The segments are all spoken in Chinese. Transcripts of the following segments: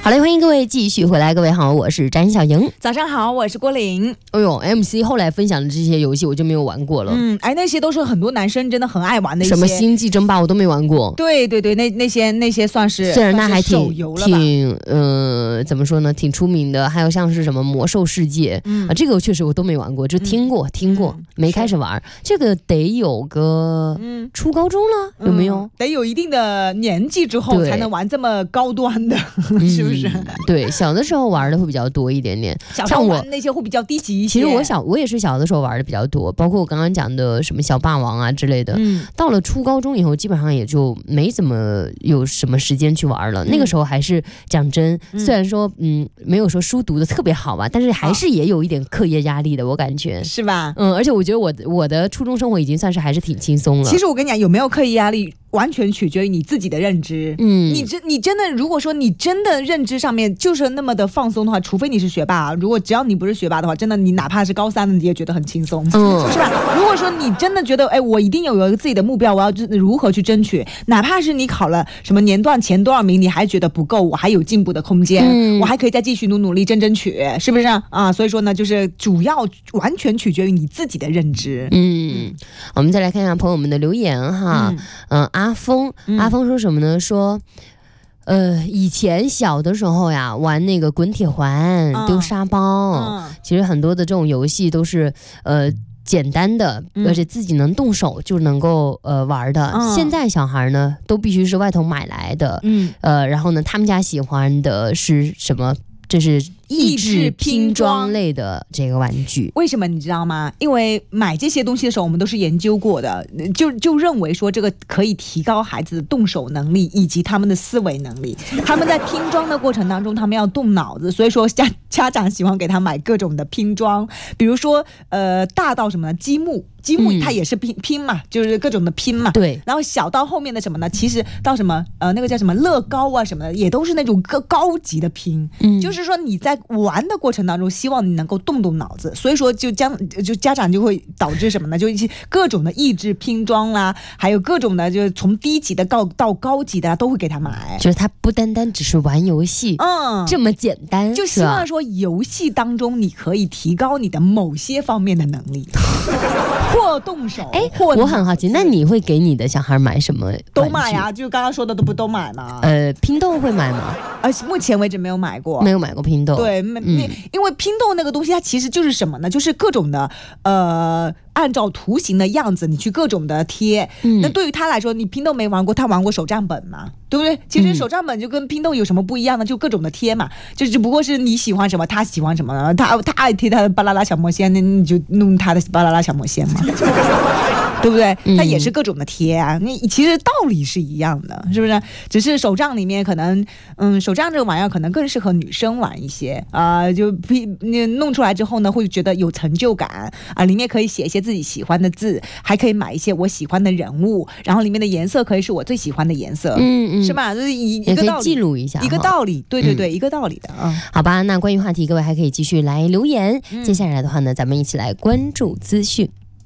好嘞，欢迎各位继续回来。各位好，我是詹小莹。 早上好，我是郭玲。 哎呦 ，MC 后来分享的这些游戏我就没有玩过了。 那些都是很多男生真的很爱玩的一些， 什么星际争霸我都没玩过。 对，那些算是， 虽然那还挺怎么说呢，挺出名的。还有像是什么魔兽世界，这个确实我都没玩过，就听过，没开始玩。这个得有个初高中了，有没有？ 得有一定的年纪之后才能玩这么高端的，是不是？ 对，小的时候玩的会比较多一点点， 小时候玩那些会比较低级一些。 其实我也是小的时候玩的比较多，包括我刚刚讲的什么小霸王啊之类的。到了初高中以后，基本上也就没怎么有什么时间去玩了。那个时候还是讲真，虽然说没有说书读的特别好吧，但是还是也有一点课业压力的，我感觉是吧？ 而且我觉得我的初中生活已经算是还是挺轻松了。 其实我跟你讲，有没有课业压力完全取决于你自己的认知。你真的，如果说你真的认知上面就是那么的放松的话，除非你是学霸，如果只要你不是学霸的话，真的你哪怕是高三的你也觉得很轻松，是吧？如果说你真的觉得我一定有一个自己的目标，我要如何去争取，哪怕是你考了什么年段前多少名，你还觉得不够，我还有进步的空间，我还可以再继续努力争取，是不是啊？所以说呢，就是主要完全取决于你自己的认知。 我们再来看看朋友们的留言哈。阿峰说什么呢？说以前小的时候呀，玩那个滚铁环、丢沙包，其实很多的这种游戏都是简单的，而且自己能动手就能够玩的。现在小孩呢，都必须是外头买来的。然后呢，他们家喜欢的是什么？这是益智拼装类的这个玩具。 为什么你知道吗？因为买这些东西的时候我们都是研究过的，就认为说这个可以提高孩子的动手能力以及他们的思维能力。他们在拼装的过程当中他们要动脑子，所以说家长喜欢给他买各种的拼装，比如说大到什么呢？积木它也是拼嘛，就是各种的拼嘛。 对。 然后小到后面的什么呢？其实到什么那个叫什么乐高啊什么的，也都是那种高级的拼。就是说你在玩的过程当中，希望你能够动脑子，所以说就家长就会导致什么呢？就一些各种的益智拼装啦，还有各种的，就是从低级的到高级的都会给他买。 就是他不单单只是玩游戏，这么简单， 就希望说游戏当中你可以提高你的某些方面的能力。或动手， 我很好奇，那你会给你的小孩买什么玩具？ 都买呀，就刚刚说的都买嘛。 拼豆会买吗？ 目前为止没有买过， 没有买过拼豆。 对，因为拼豆那个东西它其实就是什么呢？就是各种的按照图形的样子你去各种的贴。那对于他来说，你拼豆没玩过，他玩过手账本嘛，对不对？其实手账本就跟拼豆有什么不一样呢？就各种的贴嘛，就只不过是你喜欢什么他喜欢什么，他爱贴他的巴啦啦小魔仙，那你就弄他的巴啦啦小魔仙嘛。对不对？它也是各种的贴啊，其实道理是一样的，是不是？只是手账里面可能，手账这个玩意儿可能更适合女生玩一些就弄出来之后呢，会觉得有成就感里面可以写一些自己喜欢的字，还可以买一些我喜欢的人物，然后里面的颜色可以是我最喜欢的颜色，是吧？就是一个道理， 也可以记录一下， 一个道理，对，一个道理的好吧，那关于话题，各位还可以继续来留言。接下来的话呢，咱们一起来关注资讯。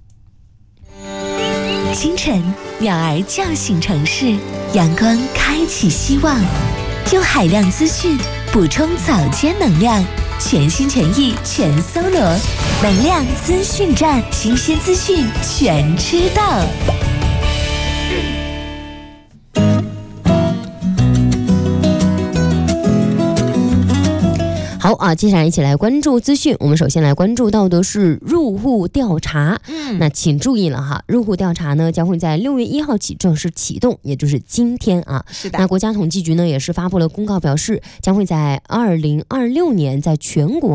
清晨，鸟儿叫醒城市，阳光开启希望，用海量资讯补充早间能量，全心全意全搜罗，能量资讯站，新鲜资讯全知道。 好接下来一起来关注资讯。我们首先来关注到的是入户调查。那请注意了哈，入户调查呢将会在6月1号起正式启动，也就是今天啊。 是的。 那国家统计局呢也是发布了公告，表示将会在2026年在全国